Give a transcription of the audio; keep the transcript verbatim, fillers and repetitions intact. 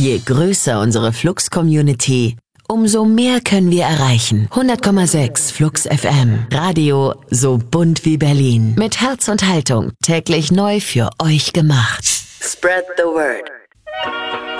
Je größer unsere Flux-Community, umso mehr können wir erreichen. hundert Komma sechs Flux F M. Radio so bunt wie Berlin. Mit Herz und Haltung. Täglich neu für euch gemacht. Spread the word.